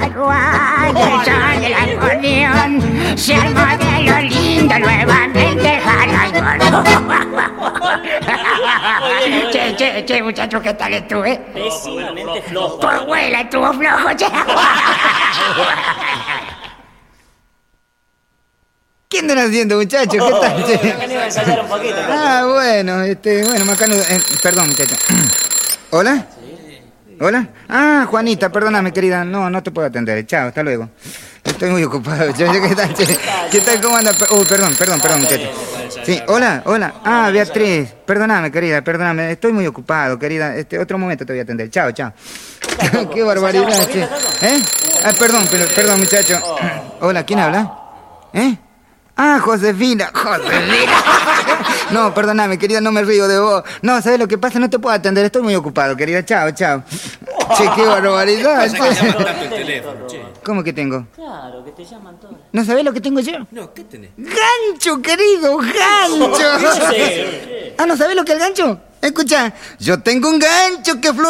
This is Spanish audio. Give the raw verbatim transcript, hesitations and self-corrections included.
Uruguay, el son del acordeón, se arma de lo lindo nuevamente Che, che, che, muchachos, ¿qué tal estuve? Pésimamente flojo. Por huela estuvo flojo, che. ¿Qué andan haciendo, muchachos? ¿Qué tal, che? Acá iba a ensayar un poquito. Ah, bueno, este, bueno, Macano, eh, perdón, muchacho. ¿Hola? ¿Hola? Ah, Juanita, perdóname, querida, no, no te puedo atender. Chao, hasta luego. Estoy muy ocupado. ¿Qué tal, che? ¿Qué tal, cómo anda? Oh, perdón, perdón, perdón, muchacho. Sí, hola, hola. Ah, Beatriz, perdóname, querida, perdóname. Estoy muy ocupado, querida. Este, otro momento te voy a atender. Chao, chao. Qué barbaridad, che. ¿Eh? Ah, perdón, pero, perdón, muchacho. Hola, ¿quién habla? ¿Eh? Ah, Josefina, Josefina. No, perdóname, querida, no me río de vos. No, ¿sabes lo que pasa? No te puedo atender, estoy muy ocupado, querida. Chao, chao. Che, qué barbaridad. ¿Qué pasa que llaman tanto el teléfono, che? ¿Cómo que tengo? Claro, que te llaman todos. ¿No sabés lo que tengo yo? No, ¿qué tenés? ¡Gancho, querido! ¡Gancho! Sí. Ah, ¿no sabés lo que es el gancho? Escucha, yo tengo un gancho que flota.